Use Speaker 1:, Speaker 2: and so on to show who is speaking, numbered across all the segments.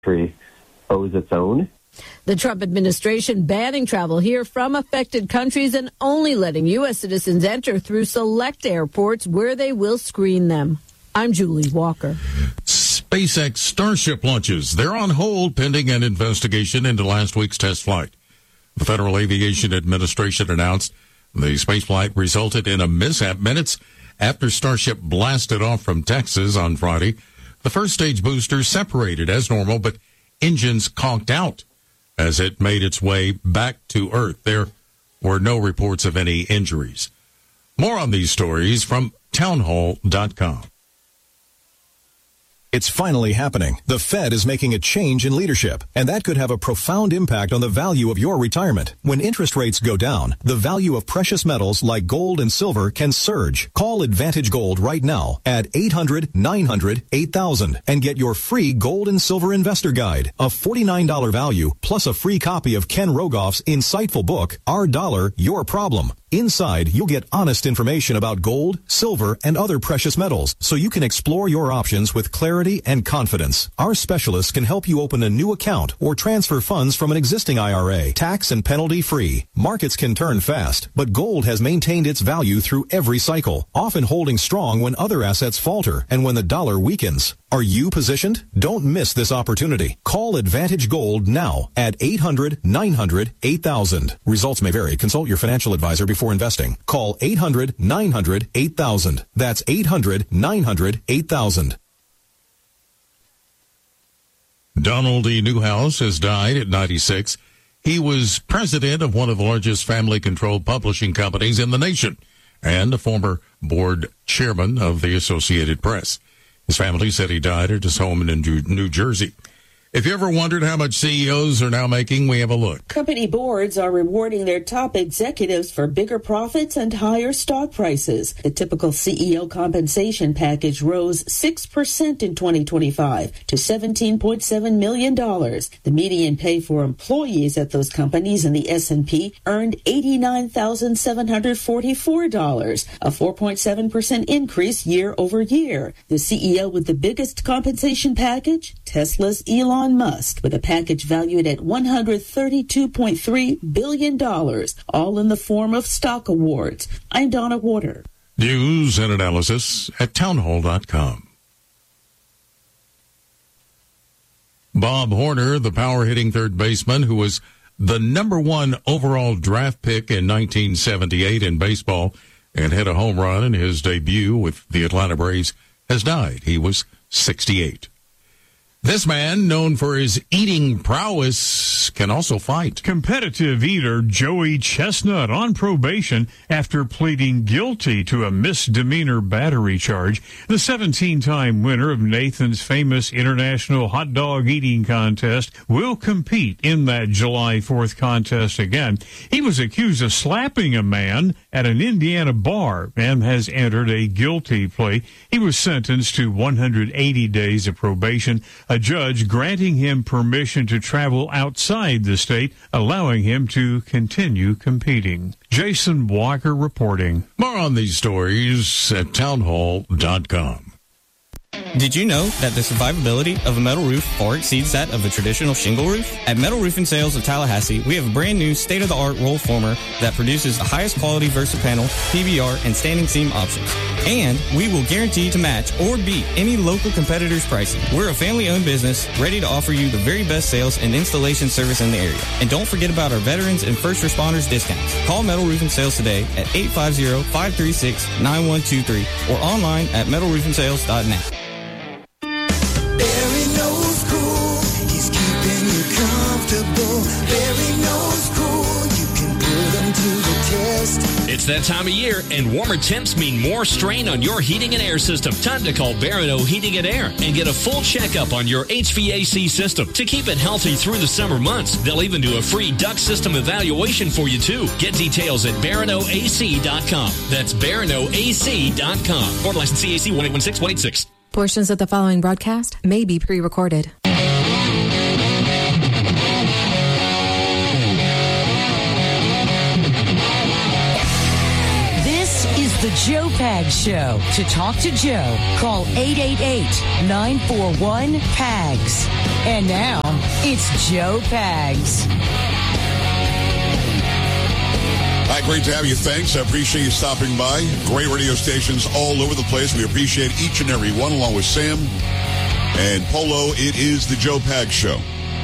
Speaker 1: country owes its own.
Speaker 2: The Trump administration banning travel here from affected countries and only letting U.S. citizens enter through select airports where they will screen them. I'm Julie Walker.
Speaker 3: SpaceX Starship launches. They're on hold pending an investigation into last week's test flight. The Federal Aviation Administration announced the spaceflight resulted in a mishap minutes after Starship blasted off from Texas on Friday. The first stage booster separated as normal, but engines conked out as it made its way back to Earth. There were no reports of any injuries. More on these stories from townhall.com.
Speaker 4: It's finally happening. The Fed is making a change in leadership, and that could have a profound impact on the value of your retirement. When interest rates go down, the value of precious metals like gold and silver can surge. Call Advantage Gold right now at 800-900-8000 and get your free gold and silver investor guide, a $49 value, plus a free copy of Ken Rogoff's insightful book, Our Dollar, Your Problem. Inside, you'll get honest information about gold, silver, and other precious metals, so you can explore your options with clarity and confidence. Our specialists can help you open a new account or transfer funds from an existing IRA, tax and penalty free. Markets can turn fast, but gold has maintained its value through every cycle, often holding strong when other assets falter and when the dollar weakens. Are you positioned? Don't miss this opportunity. Call Advantage Gold now at 800-900-8000. Results may vary. Consult your financial advisor before investing. Call 800-900-8000. That's 800-900-8000.
Speaker 3: Donald E. Newhouse has died at 96. He was president of one of the largest family-controlled publishing companies in the nation and a former board chairman of the Associated Press. His family said he died at his home in New Jersey. If you ever wondered how much CEOs are now making, we have a look.
Speaker 5: Company boards are rewarding their top executives for bigger profits and higher stock prices. The typical CEO compensation package rose 6% in 2025 to $17.7 million. The median pay for employees at those companies in the S&P earned $89,744, a 4.7% increase year over year. The CEO with the biggest compensation package, Tesla's Elon Musk, with a package valued at $132.3 billion, all in the form of stock awards. I'm Donna Warder.
Speaker 3: News and analysis at townhall.com. Bob Horner, the power-hitting third baseman who was the number one overall draft pick in 1978 in baseball and hit a home run in his debut with the Atlanta Braves, has died. He was 68. This man, known for his eating prowess, can also fight.
Speaker 6: Competitive eater Joey Chestnut on probation after pleading guilty to a misdemeanor battery charge. The 17-time winner of Nathan's famous international hot dog eating contest will compete in that July 4th contest again. He was accused of slapping a man at an Indiana bar and has entered a guilty plea. He was sentenced to 180 days of probation. A judge granting him permission to travel outside the state, allowing him to continue competing. Jason Walker reporting.
Speaker 3: More on these stories at townhall.com.
Speaker 7: Did you know that the survivability of a metal roof far exceeds that of a traditional shingle roof? At Metal Roofing Sales of Tallahassee, we have a brand new state-of-the-art roll former that produces the highest quality VersaPanel, PBR, and standing seam options. And we will guarantee to match or beat any local competitor's pricing. We're a family-owned business ready to offer you the very best sales and installation service in the area. And don't forget about our veterans and first responders discounts. Call Metal Roofing Sales today at 850-536-9123 or online at metalroofingsales.net.
Speaker 8: Barry knows cool, he's keeping you comfortable. Barry knows cool, you can put him to the test.
Speaker 9: It's that time of year, and warmer temps mean more strain on your heating and air system. Time to call Barano Heating and Air and get a full checkup on your HVAC system to keep it healthy through the summer months. They'll even do a free duct system evaluation for you, too. Get details at baranoac.com. That's baranoac.com. Board license CAC 1816186.
Speaker 10: Portions of the following broadcast may be pre-recorded.
Speaker 2: This is the Joe Pags
Speaker 11: Show. To talk to Joe, call 888-941-PAGS. And now, it's Joe Pags.
Speaker 12: Hi, great to have you. Thanks. I appreciate you stopping by. Great radio stations all over the place. We appreciate each and every one, along with Sam and Polo. It is the Joe Pags Show.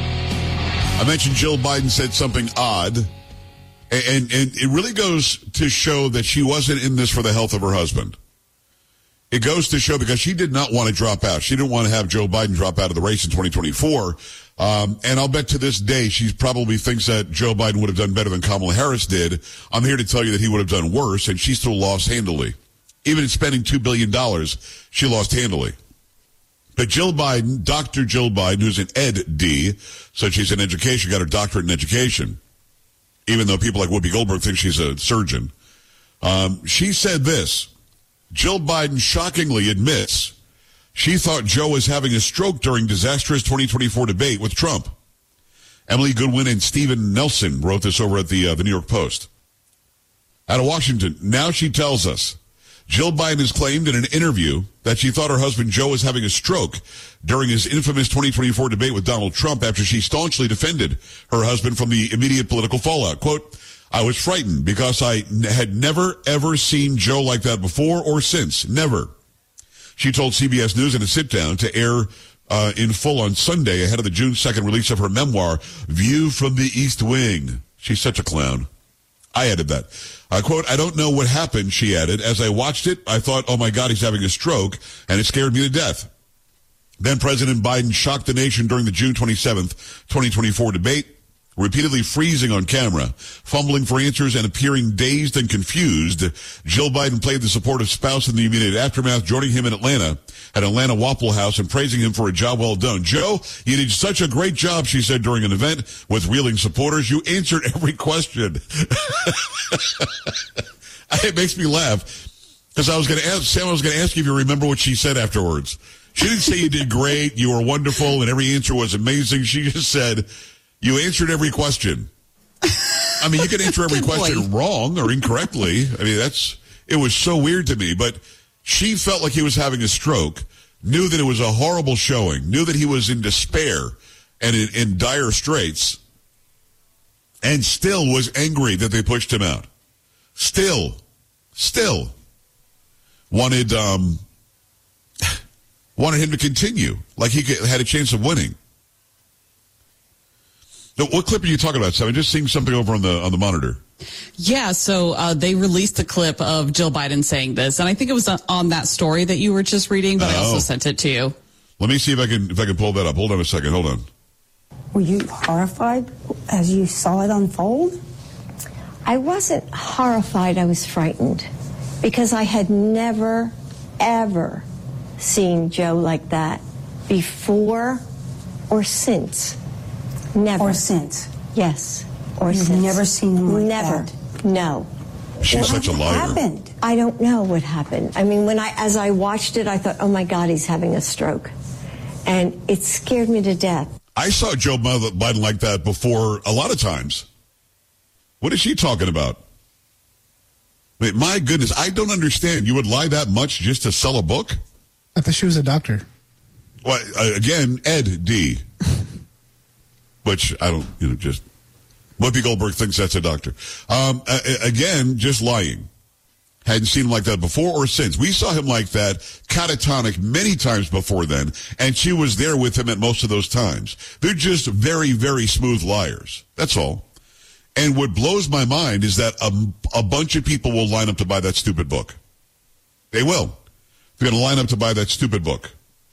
Speaker 12: I mentioned Jill Biden said something odd, and it really goes to show that she wasn't in this for the health of her husband. It goes to show because she did not want to drop out. She didn't want to have Joe Biden drop out of the race in 2024. And I'll bet to this day she probably thinks that Joe Biden would have done better than Kamala Harris did. I'm here to tell you that he would have done worse, and she still lost handily. Even in spending $2 billion, she lost handily. But Jill Biden, Dr. Jill Biden, who's an Ed.D., so she's in education, got her doctorate in education, even though people like Whoopi Goldberg think she's a surgeon. She said this. Jill Biden shockingly admits she thought Joe was having a stroke during disastrous 2024 debate with Trump. Emily Goodwin and Stephen Nelson wrote this over at the New York Post. Out of Washington, now she tells us Jill Biden has claimed in an interview that she thought her husband Joe was having a stroke during his infamous 2024 debate with Donald Trump after she staunchly defended her husband from the immediate political fallout. Quote, I was frightened because I had never, ever seen Joe like that before or since. Never. She told CBS News in a sit-down to air in full on Sunday ahead of the June 2nd release of her memoir, View from the East Wing. She's such a clown. I added that. Quote, I don't know what happened, she added. As I watched it, I thought, oh my God, he's having a stroke, and it scared me to death. Then President Biden shocked the nation during the June 27th, 2024 debate, repeatedly freezing on camera, fumbling for answers, and appearing dazed and confused. Jill Biden played the supportive spouse in the immediate aftermath, joining him in Atlanta at Atlanta Waffle House and praising him for a job well done. Joe, you did such a great job, she said during an event with reeling supporters. You answered every question. It makes me laugh because I was going to ask you if you remember what she said afterwards. She didn't say you did great, you were wonderful, and every answer was amazing. She just said, you answered every question. I mean, you can answer every question wrong or incorrectly. I mean, it was so weird to me. But she felt like he was having a stroke, knew that it was a horrible showing, knew that he was in despair and in dire straits, and still was angry that they pushed him out. Still wanted him to continue, like he had a chance of winning. What clip are you talking about, Sam? I'm just seeing something over on the monitor.
Speaker 13: Yeah, so they released a clip of Jill Biden saying this, and I think it was on that story that you were just reading, but I also sent it to you.
Speaker 12: Let me see if I can pull that up. Hold on a second. Hold on.
Speaker 14: Were you horrified as you saw it unfold?
Speaker 15: I wasn't horrified. I was frightened because I had never, ever seen Joe like that before or since. Never.
Speaker 14: Or since?
Speaker 15: Yes. Or
Speaker 14: You've
Speaker 15: since.
Speaker 14: Never seen him like
Speaker 15: never.
Speaker 14: that?
Speaker 15: No.
Speaker 12: She's such a liar.
Speaker 14: What happened?
Speaker 15: I don't know what happened. I mean, as I watched it, I thought, oh my God, he's having a stroke. And it scared me to death.
Speaker 12: I saw Joe Biden like that before a lot of times. What is she talking about? I mean, my goodness, I don't understand. You would lie that much just to sell a book?
Speaker 16: I thought she was a doctor.
Speaker 12: Well, again, Ed D. Which I don't, just Whoopi Goldberg thinks that's a doctor. Again, just lying. Hadn't seen him like that before or since. We saw him like that, catatonic, many times before then, and she was there with him at most of those times. They're just very, very smooth liars. That's all. And what blows my mind is that a bunch of people will line up to buy that stupid book. They will. They're going to line up to buy that stupid book.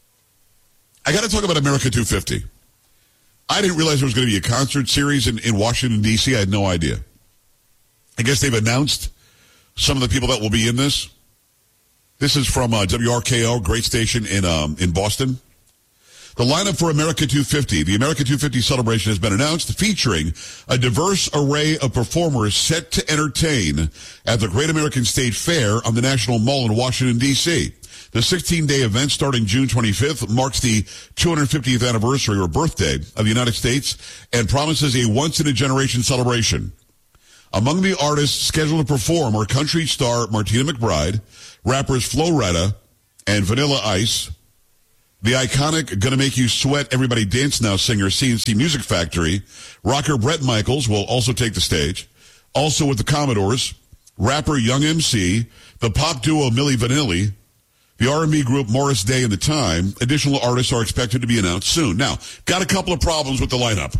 Speaker 12: I got to talk about America 250. I didn't realize there was going to be a concert series in Washington, D.C. I had no idea. I guess they've announced some of the people that will be in this. This is from WRKO, great station in Boston. The lineup for America 250, the America 250 celebration has been announced, featuring a diverse array of performers set to entertain at the Great American State Fair on the National Mall in Washington, D.C. The 16-day event starting June 25th marks the 250th anniversary or birthday of the United States and promises a once-in-a-generation celebration. Among the artists scheduled to perform are country star Martina McBride, rappers Flo Rida and Vanilla Ice, the iconic Gonna Make You Sweat, Everybody Dance Now singer CNC Music Factory, rocker Bret Michaels will also take the stage. Also with the Commodores, rapper Young MC, the pop duo Milli Vanilli, the R&B group Morris Day and The Time. Additional artists are expected to be announced soon. Now, got a couple of problems with the lineup.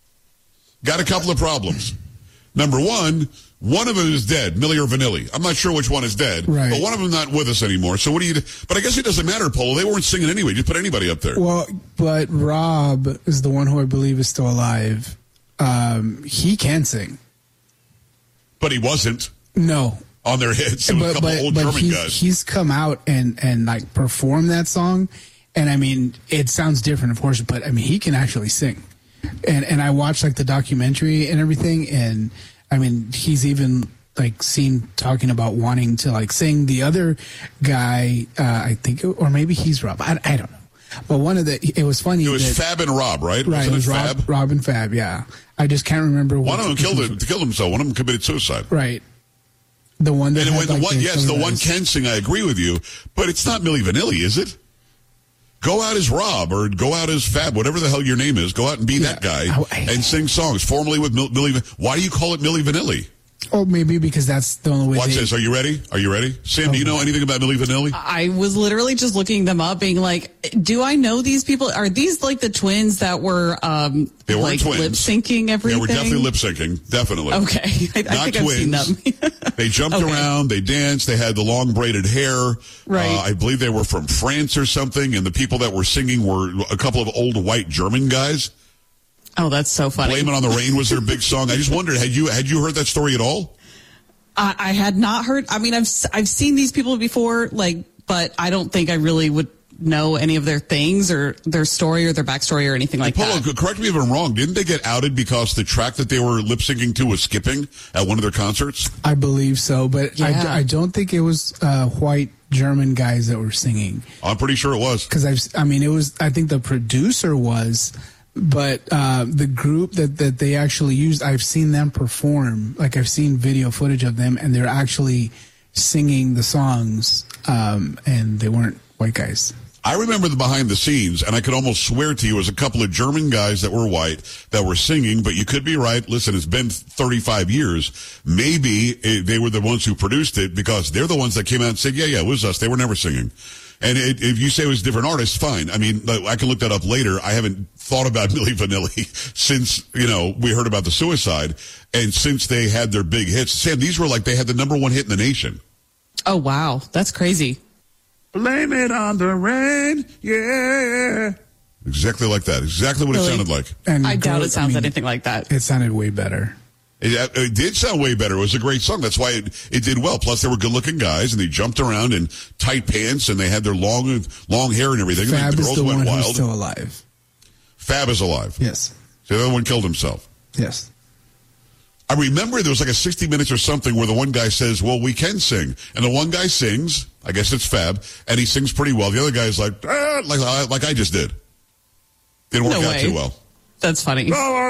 Speaker 12: Got a couple of problems. Number one of them is dead, Milli or Vanilli. I'm not sure which one is dead,
Speaker 16: right.
Speaker 12: But one of them not with us anymore. So what do you do? But I guess it doesn't matter, Polo. They weren't singing anyway. Just put anybody up there.
Speaker 16: Well, but Rob is the one who I believe is still alive. He can sing.
Speaker 12: But he wasn't.
Speaker 16: No.
Speaker 12: On their hits. It was a couple old German guys.
Speaker 16: He's come out and like performed that song. And I mean, it sounds different, of course, but I mean, he can actually sing. And I watched like the documentary and everything, and I mean, he's even like seen talking about wanting to like sing. The other guy, I think, or maybe he's Rob. I don't know. But it was funny.
Speaker 12: It was Fab and Rob, right?
Speaker 16: Right. It was Rob and Fab. Yeah. I just can't remember.
Speaker 12: One of them killed himself. One of them committed suicide.
Speaker 16: Right. The one that
Speaker 12: the one can sing. I agree with you, but it's not Milli Vanilli, is it? Go out as Rob or go out as Fab, whatever the hell your name is. Go out and be that guy and sing songs. Formerly with Milli. Why do you call it Milli Vanilli?
Speaker 16: Oh, maybe because that's the only way.
Speaker 12: Watch this. Are you ready? Sam, do you know anything about Milli Vanilli?
Speaker 13: I was literally just looking them up, being like, do I know these people? Are these like the twins that were
Speaker 12: they
Speaker 13: like
Speaker 12: twins.
Speaker 13: lip syncing everything?
Speaker 12: They were definitely lip syncing. Definitely.
Speaker 13: Okay. I think
Speaker 12: twins.
Speaker 13: I've seen them.
Speaker 12: They jumped around. They danced. They had the long braided hair.
Speaker 13: Right.
Speaker 12: I believe they were from France or something. And the people that were singing were a couple of old white German guys.
Speaker 13: Oh, that's so funny.
Speaker 12: Blame It on the Rain was their big song. I just wondered, had you heard that story at all?
Speaker 13: I had not heard. I mean, I've seen these people before, but I don't think I really would know any of their things or their story or their backstory or anything like
Speaker 12: Polo,
Speaker 13: that.
Speaker 12: Correct me if I'm wrong. Didn't they get outed because the track that they were lip syncing to was skipping at one of their concerts?
Speaker 16: I believe so, but yeah. I don't think it was white German guys that were singing.
Speaker 12: I'm pretty sure it was.
Speaker 16: Because I think the producer was. But the group that they actually used, I've seen them perform. Like, I've seen video footage of them, and they're actually singing the songs, and they weren't white guys.
Speaker 12: I remember the behind the scenes, and I could almost swear to you it was a couple of German guys that were white that were singing, but you could be right. Listen, it's been 35 years. Maybe they were the ones who produced it because they're the ones that came out and said, yeah, it was us. They were never singing. And if you say it was different artists, fine. I mean, I can look that up later. I haven't thought about Milli Vanilli since, we heard about the suicide and since they had their big hits. Sam, these were like they had the number one hit in the nation.
Speaker 13: Oh, wow. That's crazy.
Speaker 12: Blame it on the rain, yeah. Exactly like that. Exactly what it sounded like.
Speaker 16: And
Speaker 13: I doubt it sounds anything like that.
Speaker 16: It sounded way better.
Speaker 12: It did sound way better. It was a great song. That's why it did well. Plus, they were good-looking guys, and they jumped around in tight pants, and they had their long hair and everything.
Speaker 16: Fab
Speaker 12: and the
Speaker 16: is
Speaker 12: girls
Speaker 16: the
Speaker 12: went
Speaker 16: one
Speaker 12: wild.
Speaker 16: who's still alive.
Speaker 12: Fab is alive.
Speaker 16: Yes.
Speaker 12: So the other one killed himself.
Speaker 16: Yes.
Speaker 12: I remember there was like a 60 Minutes or something where the one guy says, well, we can sing. And the one guy sings, I guess it's Fab, and he sings pretty well. The other guy's like I just did. Didn't work out too well.
Speaker 13: That's funny.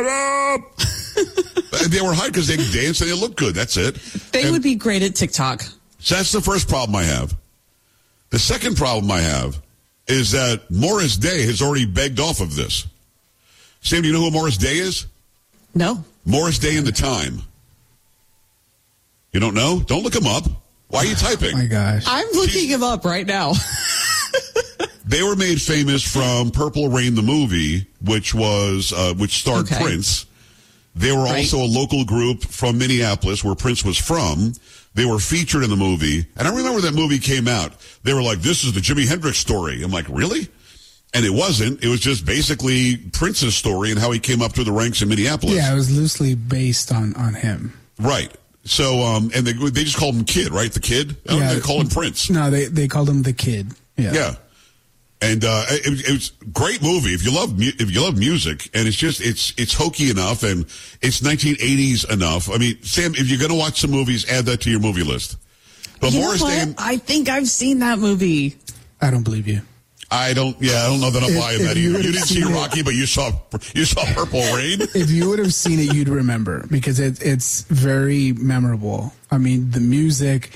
Speaker 12: They were hot because they danced and they looked good. That's it.
Speaker 13: They would be great at TikTok.
Speaker 12: So that's the first problem I have. The second problem I have is that Morris Day has already begged off of this. Sam, do you know who Morris Day is?
Speaker 13: No.
Speaker 12: Morris Day and The Time. You don't know? Don't look him up. Why are you typing?
Speaker 16: Oh my gosh.
Speaker 13: I'm looking him up right now.
Speaker 12: They were made famous from Purple Rain, the movie, which starred Prince. They were also a local group from Minneapolis, where Prince was from. They were featured in the movie. And I remember that movie came out. They were like, this is the Jimi Hendrix story. I'm like, really? And it wasn't. It was just basically Prince's story and how he came up through the ranks in Minneapolis.
Speaker 16: Yeah, it was loosely based on him.
Speaker 12: Right. So, and they just called him Kid, right? The Kid?
Speaker 16: Yeah.
Speaker 12: They called him Prince.
Speaker 16: No, they called him the Kid.
Speaker 12: Yeah. And it was a great movie if you love music, and it's hokey enough and it's 1980s enough. I mean, Sam, if you're going to watch some movies, add that to your movie list. But Morris Day,
Speaker 13: I think I've seen that movie.
Speaker 16: I don't believe you.
Speaker 12: I don't know that I'm buying that either. You didn't see Rocky, but you saw Purple Rain.
Speaker 16: If you would have seen it, you'd remember because it's very memorable. I mean, the music.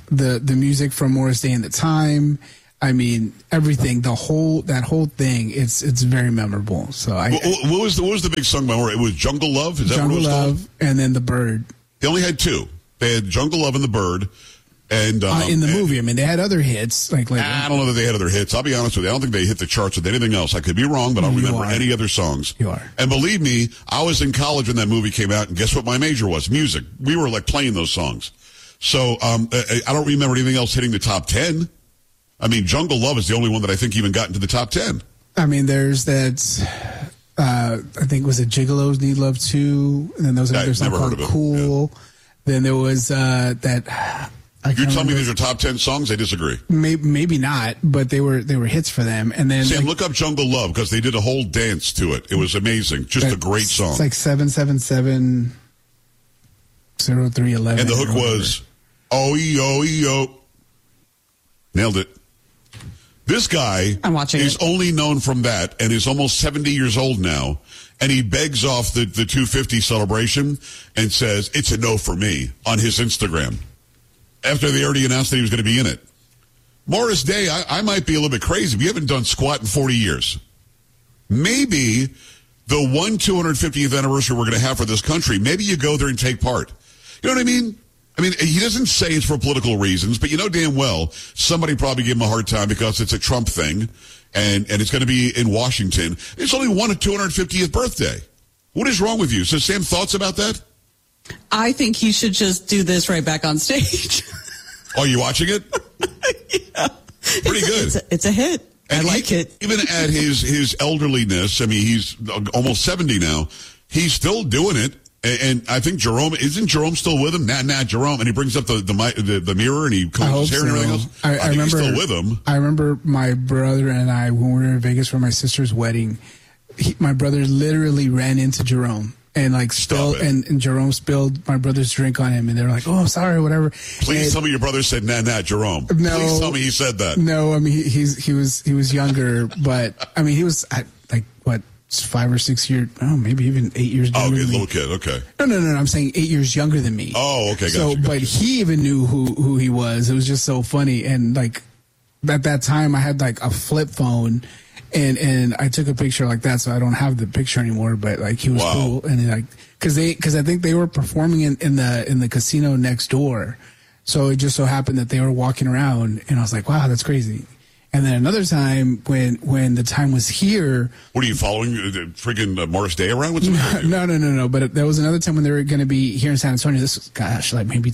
Speaker 16: the music from Morris Day and the Time. I mean, everything, that whole thing, it's very memorable. So
Speaker 12: what was the big song by Morris? It was Jungle Love? Is that
Speaker 16: Jungle
Speaker 12: what it was
Speaker 16: Love
Speaker 12: called?
Speaker 16: and then The Bird.
Speaker 12: They only had two. They had Jungle Love and The Bird. And
Speaker 16: in the movie, I mean, they had other hits. Like
Speaker 12: I don't know that they had other hits. I'll be honest with you. I don't think they hit the charts with anything else. I could be wrong, but I don't remember any other songs.
Speaker 16: You are.
Speaker 12: And believe me, I was in college when that movie came out, and guess what my major was? Music. We were like playing those songs. So I don't remember anything else hitting the top 10. I mean, Jungle Love is the only one that I think even got into the top 10.
Speaker 16: I mean, there's that, I think, was it Gigolos Need Love Too? And then there was another song called Cool. Yeah. Then there was that...
Speaker 12: You're telling me these are top 10 songs? I disagree.
Speaker 16: Maybe not, but they were hits for them. And then
Speaker 12: Sam, look up Jungle Love because they did a whole dance to it. It was amazing. Just a great song.
Speaker 16: It's like 777-0311.
Speaker 12: And the hook was, oh. Nailed it. This guy is only known from that and is almost 70 years old now. And he begs off the 250 celebration and says, it's a no for me on his Instagram. After they already announced that he was going to be in it. Morris Day, I might be a little bit crazy. We haven't done squat in 40 years. Maybe the 250th anniversary we're going to have for this country, maybe you go there and take part. You know what I mean? I mean, he doesn't say it's for political reasons, but you know damn well somebody probably gave him a hard time because it's a Trump thing, and it's going to be in Washington. It's only 250th birthday. What is wrong with you? So, Sam, thoughts about that?
Speaker 13: I think he should just do this right back on stage.
Speaker 12: Are you watching it?
Speaker 13: Yeah.
Speaker 12: Pretty good.
Speaker 13: It's a hit.
Speaker 12: And
Speaker 13: I like it.
Speaker 12: Even at his elderliness, I mean, he's almost 70 now. He's still doing it. And I think isn't Jerome still with him? Nah, Jerome. And he brings up the mirror and he combs his hair and everything else. I think
Speaker 16: remember,
Speaker 12: he's still with him.
Speaker 16: I remember my brother and I, when we were in Vegas for my sister's wedding, my brother literally ran into Jerome. And spilled, and Jerome spilled my brother's drink on him, and they're like, "Oh, I'm sorry, whatever."
Speaker 12: Please tell me your brother said, "Nah, Jerome."
Speaker 16: No,
Speaker 12: please tell me he said that.
Speaker 16: No, I mean he was younger, but I mean he was like what 5 or 6 years, maybe even 8 years.
Speaker 12: Oh,
Speaker 16: younger
Speaker 12: okay,
Speaker 16: than
Speaker 12: little
Speaker 16: me.
Speaker 12: kid, okay.
Speaker 16: No, I'm saying 8 years younger than me.
Speaker 12: Oh, okay, gotcha.
Speaker 16: But he even knew who he was. It was just so funny, and like at that time I had like a flip phone. And I took a picture like that, so I don't have the picture anymore. But like he was cool, and because I think they were performing in the casino next door, so it just so happened that they were walking around, and I was like, wow, that's crazy. And then another time when the time was here,
Speaker 12: what are you following the freaking Morris Day around with something?
Speaker 16: No. But there was another time when they were going to be here in San Antonio. This was like maybe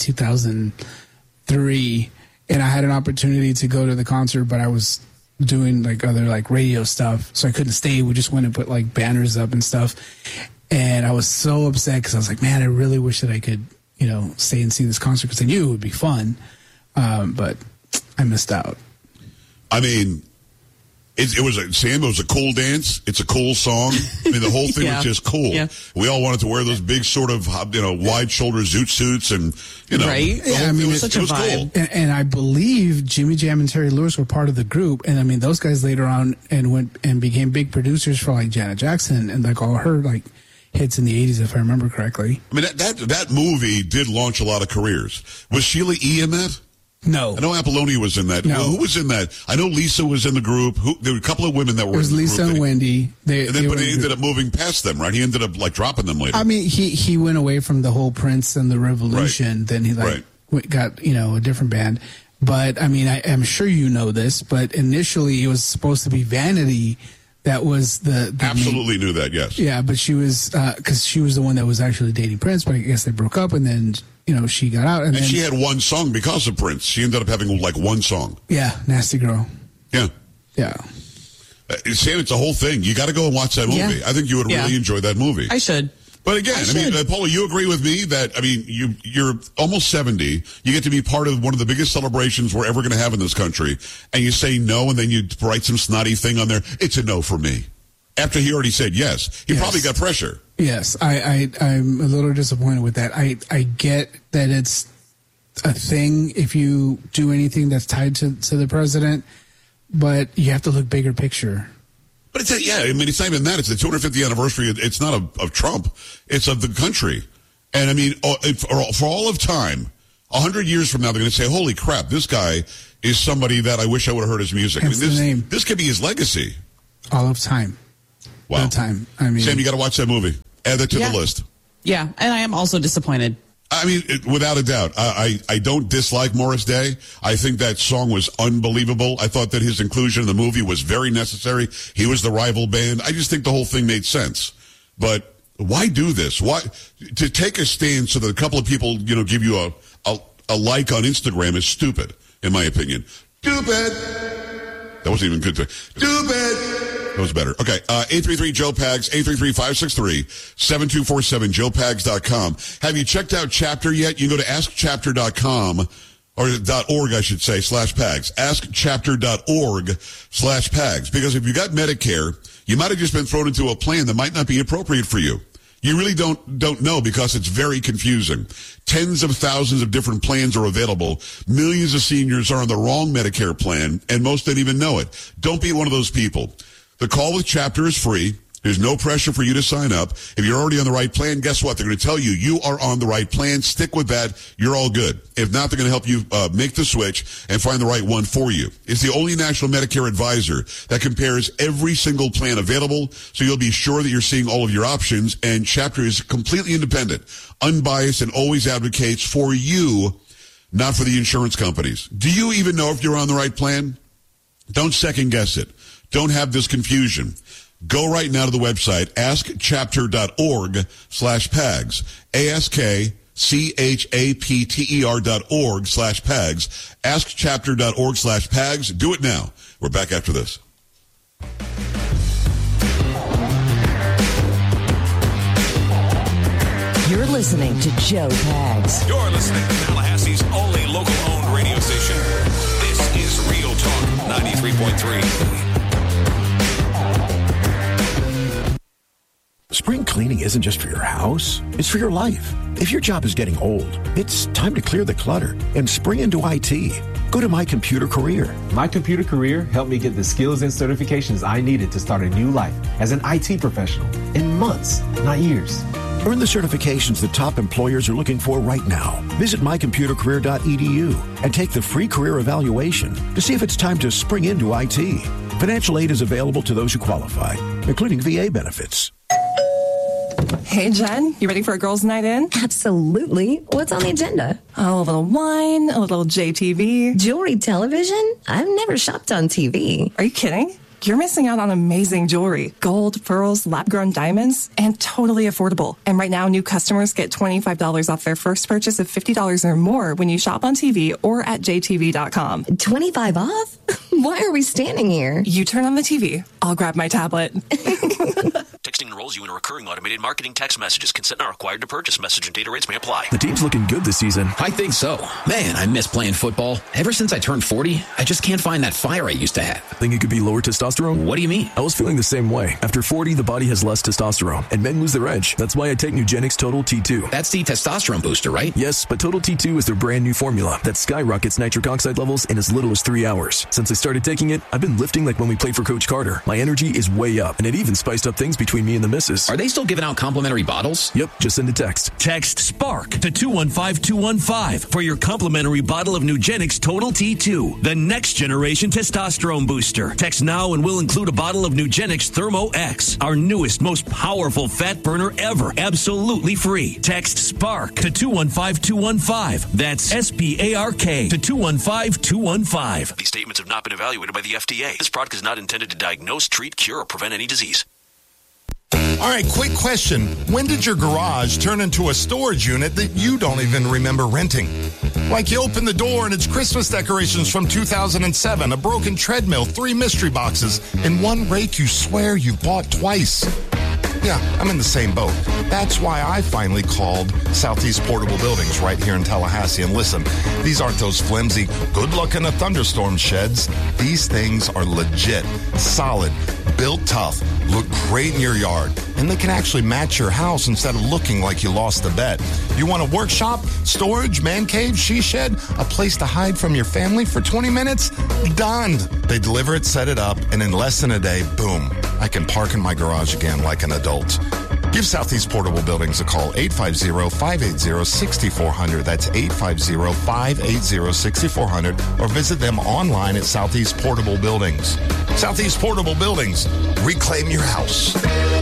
Speaker 16: 2003, and I had an opportunity to go to the concert, but I was doing like other like radio stuff, so I couldn't stay. We just went and put like banners up and stuff, and I was so upset because I was like, man, I really wish that I could stay and see this concert because I knew it would be fun, but I missed out.
Speaker 12: I mean, it was a cool dance. It's a cool song. I mean, the whole thing was just cool. Yeah. We all wanted to wear those big sort of wide shoulder zoot suits and
Speaker 13: right.
Speaker 16: Yeah, I mean,
Speaker 13: it was such a vibe.
Speaker 16: Cool. And I believe Jimmy Jam and Terry Lewis were part of the group. And I mean, those guys later on and went and became big producers for like Janet Jackson and like all her like hits in the 80s, if I remember correctly.
Speaker 12: I mean, that movie did launch a lot of careers. Was Sheila E. in that?
Speaker 16: No.
Speaker 12: I know Apollonia was in that.
Speaker 16: No.
Speaker 12: Who was in that? I know Lisa was in the group. There were a couple of women that were in the group.
Speaker 16: It was Lisa and Wendy.
Speaker 12: But they ended up moving past them, right? He ended up like dropping them later.
Speaker 16: I mean, he went away from the whole Prince and the Revolution. Right. Then he got a different band. But I mean, I'm sure you know this, but initially it was supposed to be Vanity. That was the
Speaker 12: absolutely knew that. Yes.
Speaker 16: Yeah, but she was because she was the one that was actually dating Prince. But I guess they broke up, and then she got out, and then
Speaker 12: she had one song because of Prince. She ended up having like one song.
Speaker 16: Yeah, Nasty Girl.
Speaker 12: Yeah.
Speaker 16: Sam,
Speaker 12: it's a whole thing. You got to go and watch that movie.
Speaker 13: Yeah.
Speaker 12: I think you would really enjoy that movie.
Speaker 13: I should.
Speaker 12: But again, I mean, Paula, you agree with me that, I mean, you're almost 70. You get to be part of one of the biggest celebrations we're ever going to have in this country. And you say no, and then you write some snotty thing on there. It's a no for me. After he already said yes. He probably got pressure.
Speaker 16: Yes. I'm a little disappointed with that. I get that it's a thing if you do anything that's tied to the president, but you have to look bigger picture.
Speaker 12: But it's it's not even that. It's the 250th anniversary. It's not of Trump. It's of the country. And I mean, for all of time, 100 years from now, they're going to say, holy crap, this guy is somebody that I wish I would have heard his music.
Speaker 16: Hence the name.
Speaker 12: This could be his legacy.
Speaker 16: All of Time.
Speaker 12: Wow.
Speaker 16: All time. I mean,
Speaker 12: Sam, you got to watch that movie. Add that to the list.
Speaker 13: Yeah, and I am also disappointed.
Speaker 12: I mean, without a doubt, I don't dislike Morris Day. I think that song was unbelievable. I thought that his inclusion in the movie was very necessary. He was the rival band. I just think the whole thing made sense. But why do this? Why to take a stand so that a couple of people, give you a like on Instagram is stupid, in my opinion. Stupid. That wasn't even good. Stupid. That was better. Okay, 833-JOE-PAGS, 833-563-7247, joepags.com. Have you checked out Chapter yet? You can go to askchapter.com, or .org, I should say, /PAGS. Askchapter.org /PAGS. Because if you got Medicare, you might have just been thrown into a plan that might not be appropriate for you. You really don't know because it's very confusing. Tens of thousands of different plans are available. Millions of seniors are on the wrong Medicare plan, and most don't even know it. Don't be one of those people. The call with Chapter is free. There's no pressure for you to sign up. If you're already on the right plan, guess what? They're going to tell you you are on the right plan. Stick with that. You're all good. If not, they're going to help you make the switch and find the right one for you. It's the only national Medicare advisor that compares every single plan available, so you'll be sure that you're seeing all of your options. And Chapter is completely independent, unbiased, and always advocates for you, not for the insurance companies. Do you even know if you're on the right plan? Don't second guess it. Don't have this confusion. Go right now to the website, askchapter.org /PAGS. AskChapter.org /PAGS. Askchapter.org /PAGS. Do it now. We're back after this.
Speaker 11: You're listening to Joe Pags.
Speaker 17: You're listening to Tallahassee's only local-owned radio station. This is Real Talk 93.3.
Speaker 18: Spring cleaning isn't just for your house, it's for your life. If your job is getting old, it's time to clear the clutter and spring into IT. Go to My Computer Career.
Speaker 19: My Computer Career helped me get the skills and certifications I needed to start a new life as an IT professional in months, not years.
Speaker 18: Earn the certifications that top employers are looking for right now. Visit mycomputercareer.edu and take the free career evaluation to see if it's time to spring into IT. Financial aid is available to those who qualify, including VA benefits.
Speaker 20: Hey, Jen, you ready for a girls' night in?
Speaker 21: Absolutely. What's on the agenda?
Speaker 20: Oh, a little wine, a little JTV.
Speaker 21: Jewelry television? I've never shopped on TV.
Speaker 20: Are you kidding? You're missing out on amazing jewelry. Gold, pearls, lab-grown diamonds, and totally affordable. And right now, new customers get $25 off their first purchase of $50 or more when you shop on TV or at jtv.com.
Speaker 21: 25 off? Why are we standing here?
Speaker 20: You turn on the TV. I'll grab my tablet.
Speaker 9: Texting enrolls you in a recurring automated marketing text messages. Consent not required to purchase. Message and data rates may apply.
Speaker 22: The team's looking good this season.
Speaker 23: I think so. Man, I miss playing football. Ever since I turned 40, I just can't find that fire I used to have.
Speaker 22: Think it could be lower testosterone?
Speaker 23: What do you mean?
Speaker 22: I was feeling the same way. After 40, the body has less testosterone, and men lose their edge. That's why I take Nugenix Total T2.
Speaker 23: That's the testosterone booster, right?
Speaker 22: Yes, but Total T2 is their brand new formula that skyrockets nitric oxide levels in as little as 3 hours. Since I started taking it, I've been lifting like when we played for Coach Carter. My energy is way up, and it even spiced up things between me and the missus.
Speaker 23: Are they still giving out complimentary bottles?
Speaker 22: Yep, just send a text.
Speaker 24: Text SPARK to 215-215 for your complimentary bottle of Nugenix Total T2, the next generation testosterone booster. Text now and we'll include a bottle of Nugenix Thermo X, our newest, most powerful fat burner ever, absolutely free. Text SPARK to 215-215. That's SPARK to 215-215.
Speaker 9: These statements have not been evaluated by the FDA. This product is not intended to diagnose, treat, cure, or prevent any disease.
Speaker 25: All right, quick question. When did your garage turn into a storage unit that you don't even remember renting? Like you open the door and it's Christmas decorations from 2007, a broken treadmill, 3 mystery boxes, and 1 rake you swear you've bought twice. Yeah, I'm in the same boat. That's why I finally called Southeast Portable Buildings right here in Tallahassee. And listen, these aren't those flimsy, good luck in a thunderstorm sheds. These things are legit, solid, built tough, look great in your yard, and they can actually match your house instead of looking like you lost a bet. You want a workshop, storage, man cave, she shed, a place to hide from your family for 20 minutes? Done. They deliver it, set it up, and in less than a day, boom, I can park in my garage again like an adult. Give Southeast Portable Buildings a call, 850-580-6400. That's 850-580-6400. Or visit them online at Southeast Portable Buildings. Southeast Portable Buildings. Reclaim your house.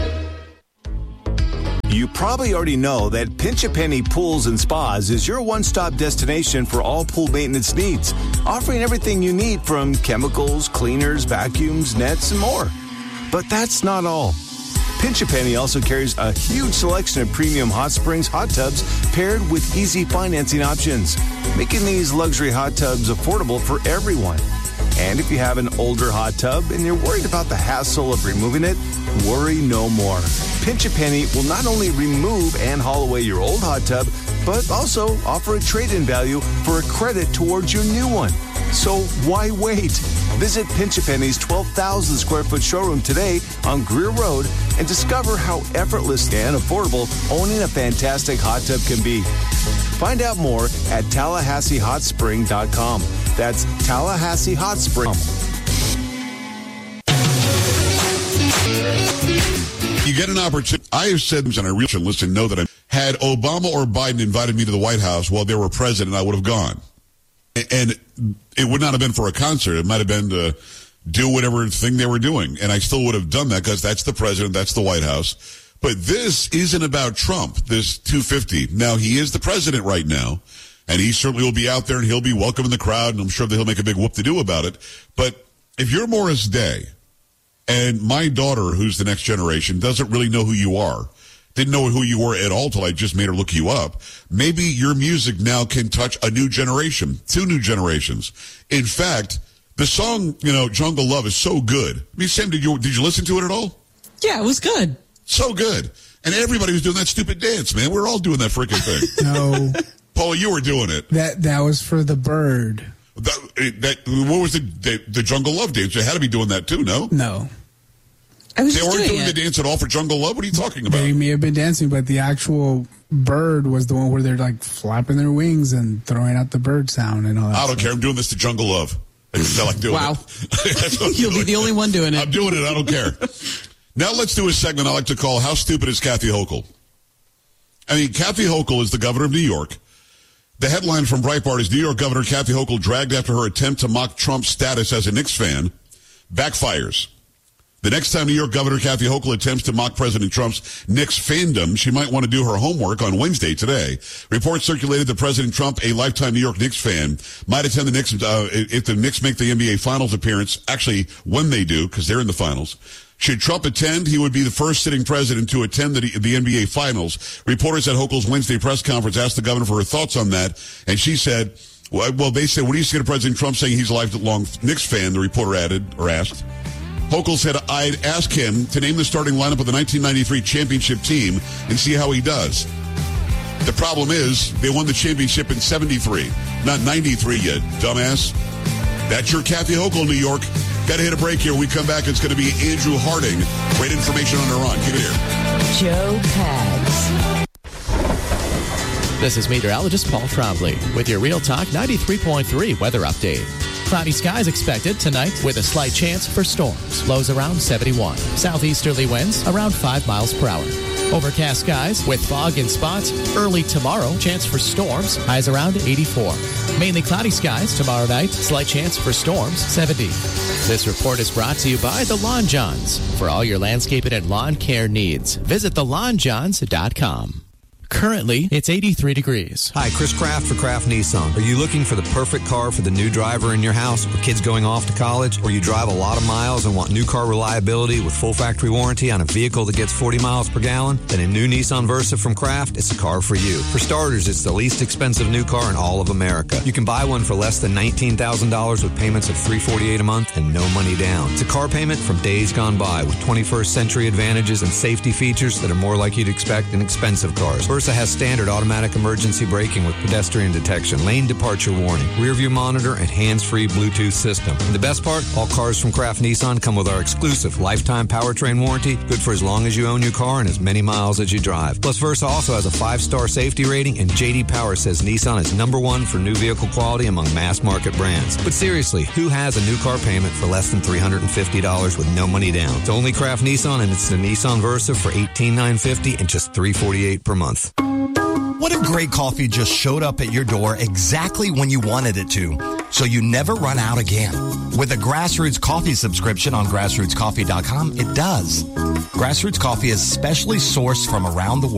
Speaker 1: You probably already know that Pinch a Penny Pools and Spas is your one-stop destination for all pool maintenance needs, offering everything you need from chemicals, cleaners, vacuums, nets, and more. But that's not all. Pinch a Penny also carries a huge selection of premium hot springs hot tubs paired with easy financing options, making these luxury hot tubs affordable for everyone. And if you have an older hot tub and you're worried about the hassle of removing it, worry no more. Pinch a Penny will not only remove and haul away your old hot tub, but also offer a trade-in value for a credit towards your new one. So why wait? Visit Pinch a Penny's 12,000 square foot showroom today on Greer Road and discover how effortless and affordable owning a fantastic hot tub can be. Find out more at TallahasseeHotSpring.com. That's Tallahassee Hot Spring.
Speaker 12: You get an opportunity. I have said, and I really should listen, know that had Obama or Biden invited me to the White House while they were president, I would have gone. And it would not have been for a concert. It might have been to do whatever thing they were doing. And I still would have done that because that's the president, that's the White House. But this isn't about Trump, this 250. Now, he is the president right now, and he certainly will be out there and he'll be welcoming the crowd, and I'm sure that he'll make a big whoop-de-doo about it. But if you're Morris Day, and my daughter, who's the next generation, doesn't really know who you are, didn't know who you were at all till I just made her look you up, maybe your music now can touch a new generation, 2 new generations. In fact, the song, Jungle Love is so good. I mean, Sam, did you listen to it at all?
Speaker 13: Yeah, it was good.
Speaker 12: So good. And everybody was doing that stupid dance, man. We're all doing that freaking thing.
Speaker 16: No.
Speaker 12: Paula, you were doing it.
Speaker 16: That was for the bird.
Speaker 12: What was the Jungle Love dance? They had to be doing that too, no?
Speaker 16: No.
Speaker 13: I was
Speaker 12: they weren't doing the dance at all for Jungle Love? What are you talking about?
Speaker 16: They may have been dancing, but the actual bird was the one where they're like flapping their wings and throwing out the bird sound and all that.
Speaker 12: I don't care. I'm doing this to Jungle Love. I feel like doing
Speaker 13: wow.
Speaker 12: it.
Speaker 13: You'll be the only one doing it.
Speaker 12: I'm doing it. I don't care. Now let's do a segment I like to call How Stupid is Kathy Hochul? I mean, Kathy Hochul is the governor of New York. The headline from Breitbart is New York Governor Kathy Hochul dragged after her attempt to mock Trump's status as a Knicks fan backfires. The next time New York Governor Kathy Hochul attempts to mock President Trump's Knicks fandom, she might want to do her homework on Wednesday today. Reports circulated that President Trump, a lifetime New York Knicks fan, might attend the Knicks if the Knicks make the NBA Finals appearance, actually when they do, because they're in the Finals. Should Trump attend, he would be the first sitting president to attend the NBA Finals. Reporters at Hochul's Wednesday press conference asked the governor for her thoughts on that, and she said, well, they said, what do you say to President Trump saying he's a lifelong Knicks fan, the reporter asked. Hochul said, I'd ask him to name the starting lineup of the 1993 championship team and see how he does. The problem is, they won the championship in 73, not 93 yet, dumbass. That's your Kathy Hochul, New York. Got to hit a break here. When we come back, it's going to be Andrew Harding. Great information on her on. Keep it here.
Speaker 11: Joe Pags.
Speaker 3: This is meteorologist Paul Trombley with your Real Talk 93.3 weather update. Cloudy skies expected tonight with a slight chance for storms. Lows around 71. Southeasterly winds around 5 miles per hour. Overcast skies with fog in spots. Early tomorrow, chance for storms. Highs around 84. Mainly cloudy skies tomorrow night. Slight chance for storms, 70. This report is brought to you by The Lawn Johns. For all your landscaping and lawn care needs, visit thelawnjohns.com. Currently, it's 83 degrees.
Speaker 4: Hi, Chris Kraft for Kraft Nissan. Are you looking for the perfect car for the new driver in your house, or kids going off to college, or you drive a lot of miles and want new car reliability with full factory warranty on a vehicle that gets 40 miles per gallon? Then a new Nissan Versa from Kraft is a car for you. For starters, it's the least expensive new car in all of America. You can buy one for less than $19,000 with payments of $348 a month and no money down. It's a car payment from days gone by with 21st century advantages and safety features that are more like you'd expect in expensive cars. Versa has standard automatic emergency braking with pedestrian detection, lane departure warning, rear view monitor, and hands-free Bluetooth system. And the best part, all cars from Kraft Nissan come with our exclusive lifetime powertrain warranty, good for as long as you own your car and as many miles as you drive. Plus, Versa also has a 5-star safety rating, and J.D. Power says Nissan is #1 for new vehicle quality among mass market brands. But seriously, who has a new car payment for less than $350 with no money down? It's only Kraft Nissan, and it's the Nissan Versa for $18,950 and just $348 per month.
Speaker 5: What if great coffee just showed up at your door exactly when you wanted it to, so you never run out again? With a Grassroots Coffee subscription on grassrootscoffee.com, it does. Grassroots Coffee is specially sourced from around the world